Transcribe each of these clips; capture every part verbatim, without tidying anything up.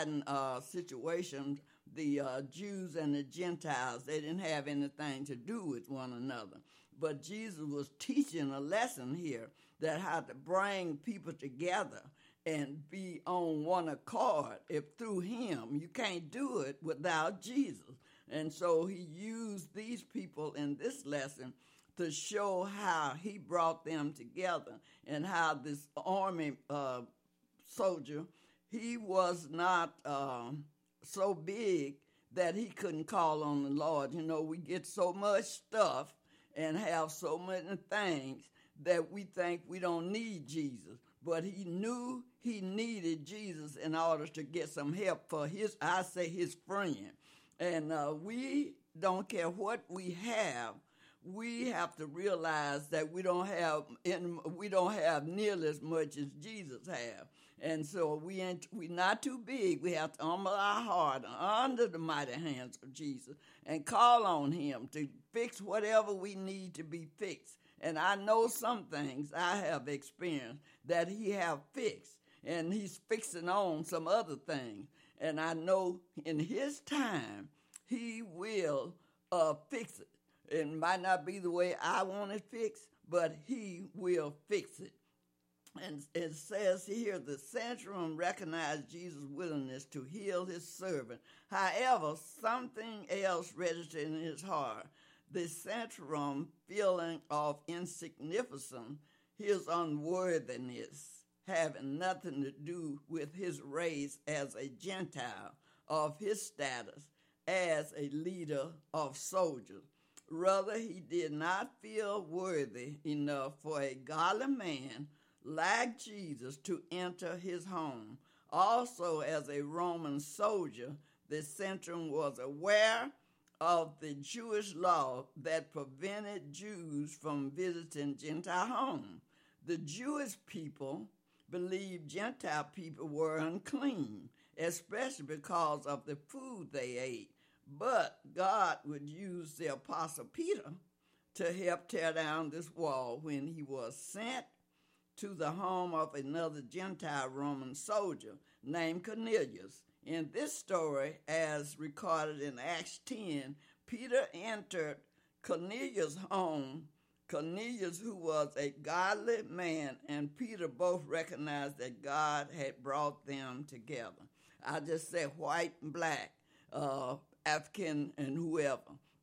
dividing uh, situation. The uh, Jews and the Gentiles, they didn't have anything to do with one another. But Jesus was teaching a lesson here that how to bring people together and be on one accord. If through him, you can't do it without Jesus. And so he used these people in this lesson to show how he brought them together and how this army uh, soldier, he was not um, so big that he couldn't call on the Lord. You know, we get so much stuff and have so many things that we think we don't need Jesus. But he knew he needed Jesus in order to get some help for his, I say his friend. And uh, we don't care what we have. We have to realize that we don't have in, we don't have nearly as much as Jesus have. And so we ain't, we're not too big. We have to humble our heart under the mighty hands of Jesus and call on him to fix whatever we need to be fixed. And I know some things I have experienced that he have fixed, and he's fixing on some other things. And I know in his time, he will uh, fix it. It might not be the way I want it fixed, but he will fix it. And it says here, the centurion recognized Jesus' willingness to heal his servant. However, something else registered in his heart. The centurion feeling of insignificance, his unworthiness, having nothing to do with his race as a Gentile, of his status as a leader of soldiers. Rather, he did not feel worthy enough for a godly man like Jesus to enter his home. Also, as a Roman soldier, the centurion was aware of the Jewish law that prevented Jews from visiting Gentile homes. The Jewish people believed Gentile people were unclean, especially because of the food they ate. But God would use the Apostle Peter to help tear down this wall when he was sent to the home of another Gentile Roman soldier named Cornelius. In this story, as recorded in Acts ten, Peter entered Cornelius' home. Cornelius, who was a godly man, and Peter both recognized that God had brought them together. I just said white and black, uh, African and whoever.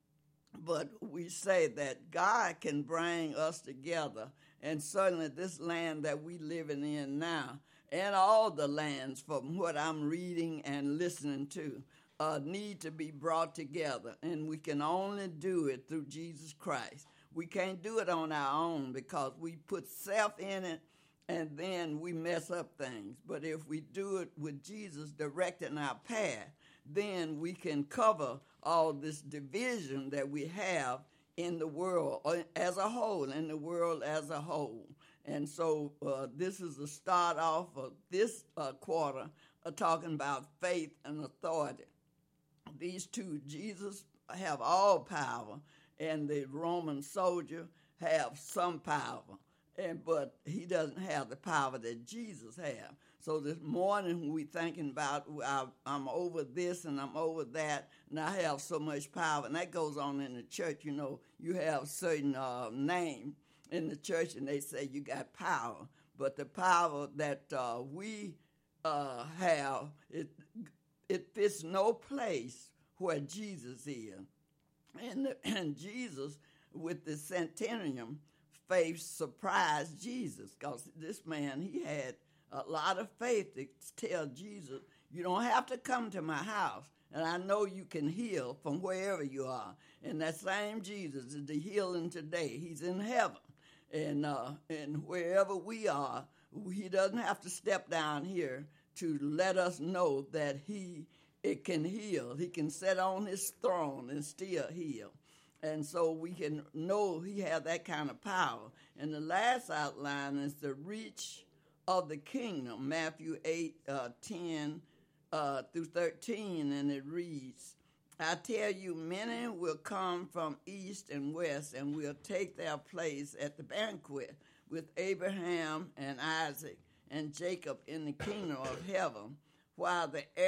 But we say that God can bring us together, and certainly this land that we living in now, and all the lands from what I'm reading and listening to, uh, need to be brought together, and we can only do it through Jesus Christ. We can't do it on our own because we put self in it, and then we mess up things. But if we do it with Jesus directing our path, then we can cover all this division that we have in the world as a whole, in the world as a whole. And so uh, this is the start off of this uh, quarter uh, talking about faith and authority. These two, Jesus have all power, and the Roman soldier have some power, and but he doesn't have the power that Jesus have. So this morning we thinking about I, I'm over this and I'm over that, and I have so much power, and that goes on in the church. You know, you have certain uh, name in the church, and they say you got power, but the power that uh, we uh, have, it it fits no place where Jesus is. And, the, and Jesus, with the centurion, faith surprised Jesus, because this man, he had a lot of faith to tell Jesus, you don't have to come to my house, and I know you can heal from wherever you are. And that same Jesus is the healing today. He's in heaven. And, uh, and wherever we are, he doesn't have to step down here to let us know that he it can heal. He can sit on his throne and still heal. And so we can know he has that kind of power. And the last outline is the reach of the kingdom, Matthew eight, uh, ten uh, through thirteen, and it reads, I tell you, many will come from east and west and will take their place at the banquet with Abraham and Isaac and Jacob in the kingdom of heaven, while the